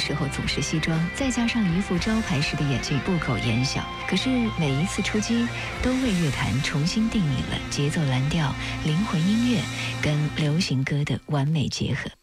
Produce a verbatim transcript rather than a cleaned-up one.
时候总是西装，再加上一副招牌式的眼镜，不苟言笑。可是每一次出击，都为乐坛重新定义了节奏蓝调、灵魂音乐跟流行歌的完美结合。